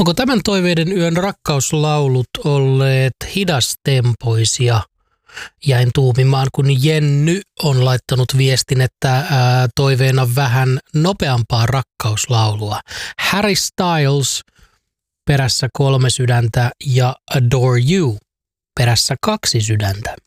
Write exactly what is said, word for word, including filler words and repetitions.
Onko tämän toiveiden yön rakkauslaulut olleet hidastempoisia? Jäin tuumimaan, kun Jenny on laittanut viestin, että ää, toiveena vähän nopeampaa rakkauslaulua. Harry Styles perässä kolme sydäntä ja Adore You perässä kaksi sydäntä.